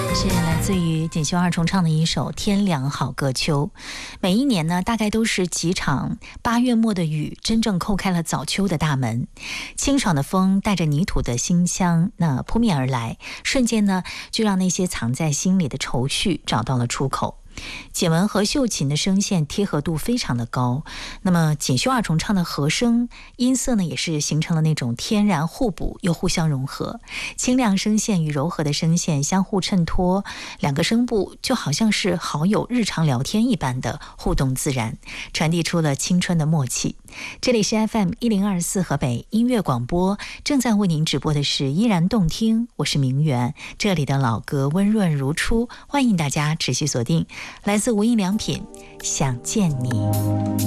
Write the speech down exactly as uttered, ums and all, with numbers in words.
是来自于锦绣二重唱的一首《天凉好个秋》。每一年呢，大概都是几场八月末的雨，真正叩开了早秋的大门。清爽的风带着泥土的馨香，那扑面而来，瞬间呢，就让那些藏在心里的愁绪找到了出口。简文和秀琴的声线贴合度非常的高，那么锦绣二重唱的和声音色呢，也是形成了那种天然互补又互相融合，清亮声线与柔和的声线相互衬托，两个声部就好像是好友日常聊天一般的互动自然，传递出了青春的默契。这里是 F M 一零二四河北音乐广播，正在为您直播的是依然动听，我是明媛，这里的老歌温润如初，欢迎大家持续锁定。来自无印良品，想见你。